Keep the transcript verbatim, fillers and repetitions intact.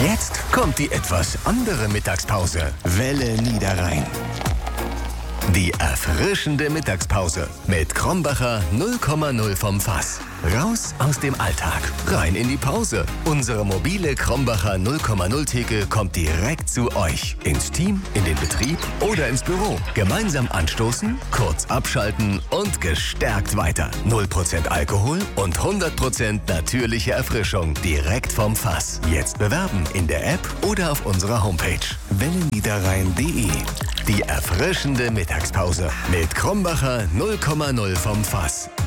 Jetzt kommt die etwas andere Mittagspause. Welle Niederrhein. Die erfrischende Mittagspause mit Krombacher null Komma null vom Fass. Raus aus dem Alltag, rein in die Pause. Unsere mobile Krombacher null Komma null Theke kommt direkt zu euch. Ins Team, in den Betrieb oder ins Büro. Gemeinsam anstoßen, kurz abschalten und gestärkt weiter. null Prozent Alkohol und hundert Prozent natürliche Erfrischung direkt vom Fass. Jetzt bewerben in der App oder auf unserer Homepage welle niederrhein punkt de. Die erfrischende Mittagspause mit Krombacher null Komma null vom Fass.